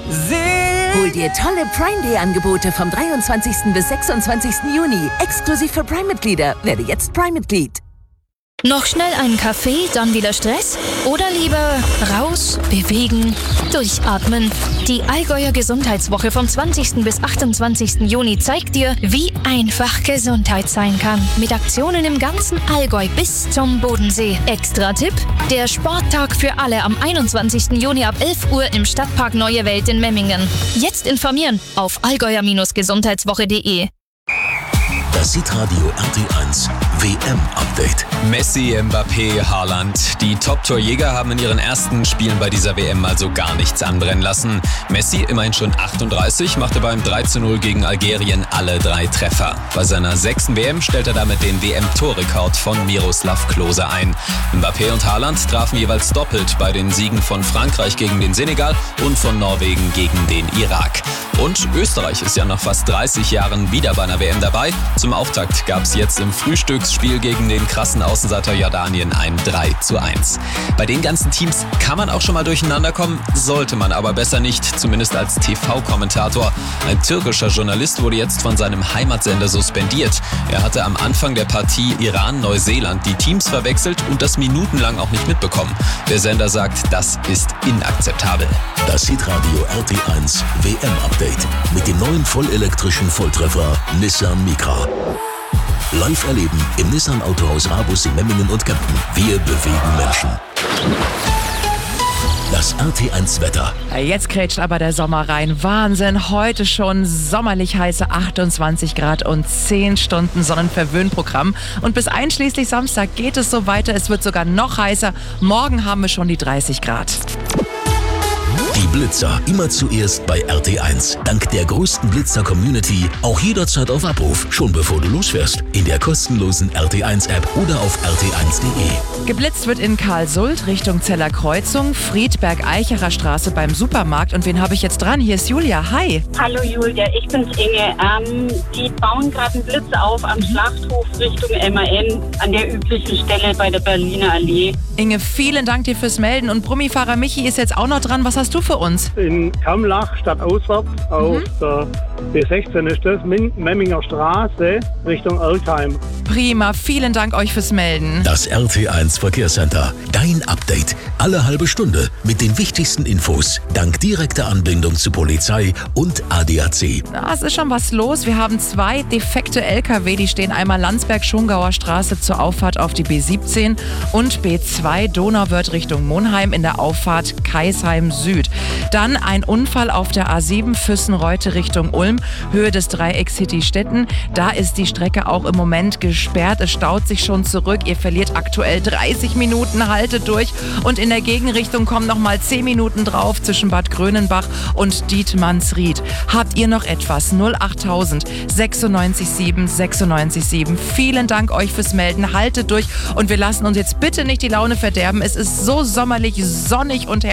Hol dir tolle Prime Day Angebote vom 23. bis 26. Juni. Exklusiv für Prime-Mitglieder. Werde jetzt Prime-Mitglied. Noch schnell einen Kaffee, dann wieder Stress? Oder lieber raus, bewegen, durchatmen? Die Allgäuer Gesundheitswoche vom 20. bis 28. Juni zeigt dir, wie einfach Gesundheit sein kann. Mit Aktionen im ganzen Allgäu bis zum Bodensee. Extra Tipp: der Sporttag für alle am 21. Juni ab 11 Uhr im Stadtpark Neue Welt in Memmingen. Jetzt informieren auf allgäuer-gesundheitswoche.de. Das Hitradio RT1 WM-Update. Messi, Mbappé, Haaland. Die Top-Torjäger haben in ihren ersten Spielen bei dieser WM also gar nichts anbrennen lassen. Messi, immerhin schon 38, machte beim 3:0 gegen Algerien alle 3 Treffer. Bei seiner 6. WM stellt er damit den WM-Torrekord von Miroslav Klose ein. Mbappé und Haaland trafen jeweils doppelt bei den Siegen von Frankreich gegen den Senegal und von Norwegen gegen den Irak. Und Österreich ist ja nach fast 30 Jahren wieder bei einer WM dabei. Zum Auftakt gab es jetzt im Frühstücksspiel gegen den krassen Außenseiter Jordanien ein 3:1. Bei den ganzen Teams kann man auch schon mal durcheinander kommen, sollte man aber besser nicht, zumindest als TV-Kommentator. Ein türkischer Journalist wurde jetzt von seinem Heimatsender suspendiert. Er hatte am Anfang der Partie Iran-Neuseeland die Teams verwechselt und das minutenlang auch nicht mitbekommen. Der Sender sagt, das ist inakzeptabel. Das Hitradio RT1 WM-Update mit dem neuen vollelektrischen Volltreffer Nissan Micra. Live erleben im Nissan Autohaus Rabus in Memmingen und Kempten. Wir bewegen Menschen. Das RT1 Wetter. Jetzt krätscht aber der Sommer rein. Wahnsinn, heute schon sommerlich heiße 28 Grad und 10 Stunden Sonnenverwöhnprogramm. Und bis einschließlich Samstag geht es so weiter. Es wird sogar noch heißer. Morgen haben wir schon die 30 Grad. Die Blitzer, immer zuerst bei RT1. Dank der größten Blitzer-Community auch jederzeit auf Abruf, schon bevor du losfährst. In der kostenlosen RT1-App oder auf rt1.de. Geblitzt wird in Karlsult Richtung Zeller Kreuzung, Friedberg-Eicherer Straße beim Supermarkt. Und wen habe ich jetzt dran? Hier ist Julia. Hi. Hallo Julia, ich bin's Inge. Die bauen gerade einen Blitz auf am Schlachthof Richtung MAN an der üblichen Stelle bei der Berliner Allee. Inge, vielen Dank dir fürs Melden. Und Brummifahrer Michi ist jetzt auch noch dran. Was hast du für uns? In Kammlach, stadtauswärts, auf der B16 ist das, Memminger Straße, Richtung Erkheim. Prima, vielen Dank euch fürs Melden. Das RT1 Verkehrscenter. Dein Update. Alle halbe Stunde mit den wichtigsten Infos. Dank direkter Anbindung zu Polizei und ADAC. Es ist schon was los. Wir haben 2 defekte LKW. Die stehen einmal Landsberg-Schongauer Straße zur Auffahrt auf die B17 und B2 Donauwörth Richtung Monheim in der Auffahrt Kaisheim Süd. Dann ein Unfall auf der A7 Füssen-Reute Richtung Ulm, Höhe des Dreiecks City-Stetten. Da ist die Strecke auch im Moment gesperrt. Es staut sich schon zurück. Ihr verliert aktuell 30 Minuten, haltet durch. Und in der Gegenrichtung kommen nochmal 10 Minuten drauf zwischen Bad Grönenbach und Dietmannsried. Habt ihr noch etwas? 08000 96 7 96 7. Vielen Dank euch fürs Melden. Haltet durch und wir lassen uns jetzt bitte nicht die Laune verderben. Es ist so sommerlich, sonnig und herrlich.